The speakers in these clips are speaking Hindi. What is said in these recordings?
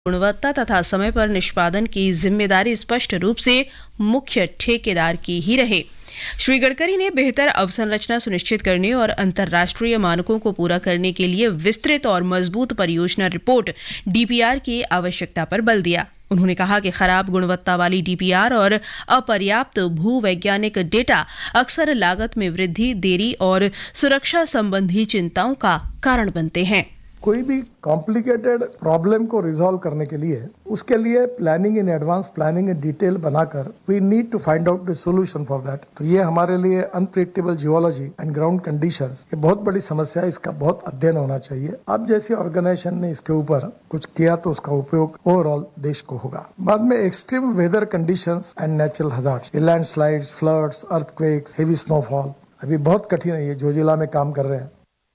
गुणवत्ता तथा समय पर निष्पादन की जिम्मेदारी स्पष्ट रूप से मुख्य ठेकेदार की ही रहे। श्री गडकरी ने बेहतर अवसंरचना सुनिश्चित करने और अंतर्राष्ट्रीय मानकों को पूरा करने के लिए विस्तृत और मजबूत परियोजना रिपोर्ट डीपीआर की आवश्यकता पर बल दिया। उन्होंने कहा कि खराब गुणवत्ता वाली डीपीआर और अपर्याप्त भूवैज्ञानिक डेटा अक्सर लागत में वृद्धि, देरी और सुरक्षा संबंधी चिंताओं का कारण बनते हैं। कोई भी कॉम्प्लिकेटेड प्रॉब्लम को रिजॉल्व करने के लिए उसके लिए planning in advance, planning in detail बनाकर we need to find out the solution for that. तो ये हमारे लिए unpredictable geology and ground conditions ये बहुत बड़ी समस्या है, इसका बहुत अध्ययन होना चाहिए। अब जैसे ऑर्गेनाइजेशन ने इसके ऊपर कुछ किया तो उसका उपयोग ओवरऑल देश को होगा। बाद में extreme weather conditions and natural hazards, landslides, floods, earthquakes, heavy snowfall अभी बहुत कठिन है। ये जो जिला में काम कर रहे हैं।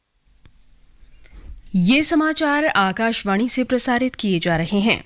ये समाचार आकाशवाणी से प्रसारित किए जा रहे हैं।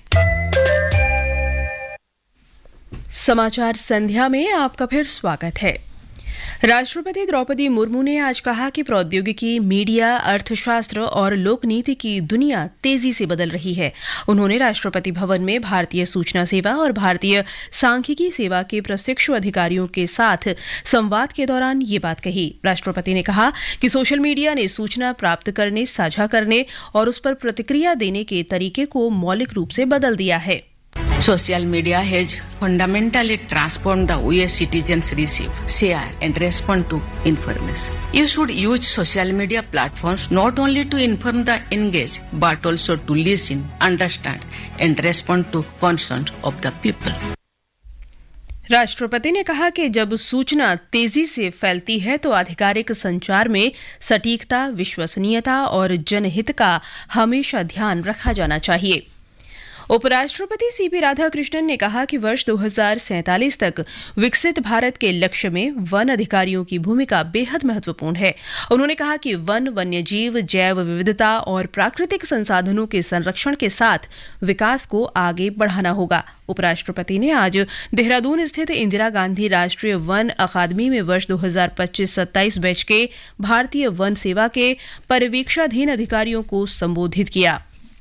समाचार संध्या में आपका फिर स्वागत है। राष्ट्रपति द्रौपदी मुर्मू ने आज कहा कि प्रौद्योगिकी, मीडिया, अर्थशास्त्र और लोकनीति की दुनिया तेजी से बदल रही है। उन्होंने राष्ट्रपति भवन में भारतीय सूचना सेवा और भारतीय सांख्यिकी सेवा के प्रशिक्षु अधिकारियों के साथ संवाद के दौरान ये बात कही। राष्ट्रपति ने कहा कि सोशल मीडिया ने सूचना प्राप्त करने, साझा करने और उस पर प्रतिक्रिया देने के तरीके को मौलिक रूप से बदल दिया है। Social media has fundamentally transformed the way citizens receive, share and respond to information. You should use social media platforms not only to inform the engaged, but also to listen, understand and respond to concerns of the people. राष्ट्रपति ने कहा कि जब सूचना तेजी से फैलती है तो आधिकारिक संचार में सटीकता, विश्वसनीयता और जनहित का हमेशा ध्यान रखा जाना चाहिए। उपराष्ट्रपति सीपी राधाकृष्णन ने कहा कि वर्ष 2047 तक विकसित भारत के लक्ष्य में वन अधिकारियों की भूमिका बेहद महत्वपूर्ण है। उन्होंने कहा कि वन, वन्यजीव, जैव विविधता और प्राकृतिक संसाधनों के संरक्षण के साथ विकास को आगे बढ़ाना होगा। उपराष्ट्रपति ने आज देहरादून स्थित इंदिरा गांधी राष्ट्रीय वन अकादमी में वर्ष 2025-27 बैच के भारतीय वन सेवा के पर्यवेक्षाधीन अधिकारियों को संबोधित किया।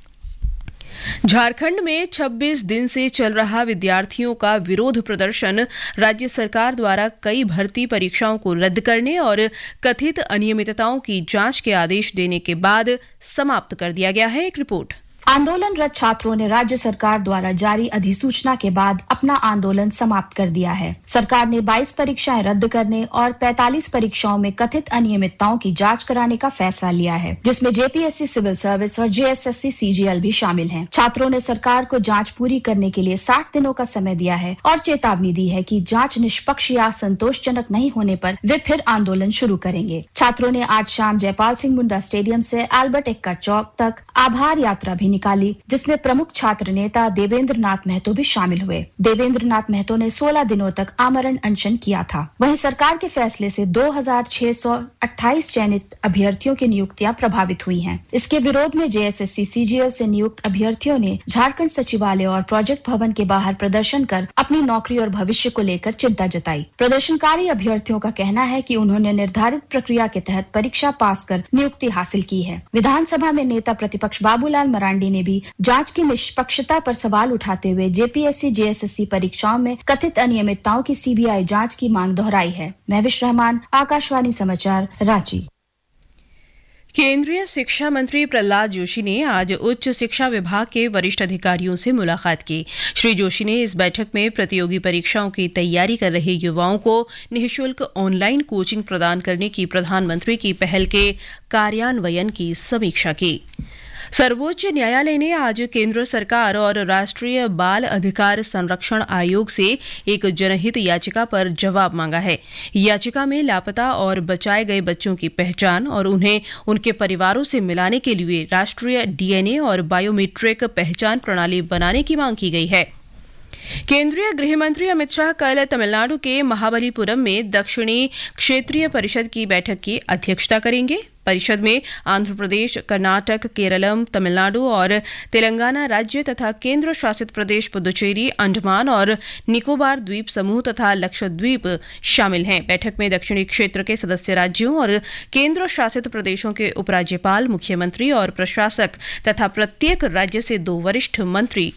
झारखंड में 26 दिन से चल रहा विद्यार्थियों का विरोध प्रदर्शन राज्य सरकार द्वारा कई भर्ती परीक्षाओं को रद्द करने और कथित अनियमितताओं की जांच के आदेश देने के बाद समाप्त कर दिया गया है। एक रिपोर्ट। आंदोलनरत छात्रों ने राज्य सरकार द्वारा जारी अधिसूचना के बाद अपना आंदोलन समाप्त कर दिया है। सरकार ने 22 परीक्षाएं रद्द करने और 45 परीक्षाओं में कथित अनियमितताओं की जांच कराने का फैसला लिया है, जिसमें जेपीएससी सिविल सर्विस और जेएसएससी सीजीएल भी शामिल हैं। छात्रों ने सरकार को जांच पूरी करने के लिए 60 दिनों का समय दिया है और चेतावनी दी है कि जांच निष्पक्ष या संतोषजनक नहीं होने पर वे फिर आंदोलन शुरू करेंगे। छात्रों ने आज शाम जयपाल सिंह मुंडा स्टेडियम से अल्बर्ट एक्का चौक तक आभार यात्रा भी निकाली, जिसमें प्रमुख छात्र नेता देवेंद्र नाथ महतो भी शामिल हुए। देवेंद्र नाथ महतो ने 16 दिनों तक आमरण अनशन किया था। वहीं सरकार के फैसले से 2628 चयनित अभ्यर्थियों की नियुक्तियां प्रभावित हुई हैं। इसके विरोध में जेएसएससी सीजीएल से नियुक्त अभ्यर्थियों ने झारखंड सचिवालय और प्रोजेक्ट भवन के बाहर प्रदर्शन कर अपनी नौकरी और भविष्य को लेकर चिंता जताई। प्रदर्शनकारी अभ्यर्थियों का कहना है कि उन्होंने निर्धारित प्रक्रिया के तहत परीक्षा पास कर नियुक्ति हासिल की है। विधानसभा में नेता प्रतिपक्ष बाबूलाल मरांडी ने भी जांच की निष्पक्षता पर सवाल उठाते हुए जेपीएससी जेएसएससी परीक्षाओं में कथित अनियमितताओं की सीबीआई जांच की मांग दोहराई है। महविश रहमान, आकाशवाणी समाचार, रांची। केंद्रीय शिक्षा मंत्री प्रहलाद जोशी ने आज उच्च शिक्षा विभाग के वरिष्ठ अधिकारियों से मुलाकात की। श्री जोशी ने इस बैठक में प्रतियोगी परीक्षाओं की तैयारी कर रहे युवाओं को निःशुल्क ऑनलाइन कोचिंग प्रदान करने की प्रधानमंत्री की पहल के कार्यान्वयन की समीक्षा की। सर्वोच्च न्यायालय ने आज केंद्र सरकार और राष्ट्रीय बाल अधिकार संरक्षण आयोग से एक जनहित याचिका पर जवाब मांगा है। याचिका में लापता और बचाए गए बच्चों की पहचान और उन्हें उनके परिवारों से मिलाने के लिए राष्ट्रीय डीएनए और बायोमीट्रिक पहचान प्रणाली बनाने की मांग की गई है। केंद्रीय गृह मंत्री अमित शाह कल तमिलनाडु के महाबलीपुरम में दक्षिणी क्षेत्रीय परिषद की बैठक की अध्यक्षता करेंगे। परिषद में आंध्र प्रदेश, कर्नाटक, केरलम, तमिलनाडु और तेलंगाना राज्य तथा केंद्र शासित प्रदेश पुदुचेरी, अंडमान और निकोबार द्वीप समूह तथा लक्षद्वीप शामिल हैं। बैठक में दक्षिणी क्षेत्र के सदस्य राज्यों और केंद्र शासित प्रदेशों के उपराज्यपाल, मुख्यमंत्री और प्रशासक तथा प्रत्येक राज्य से 2 वरिष्ठ मंत्री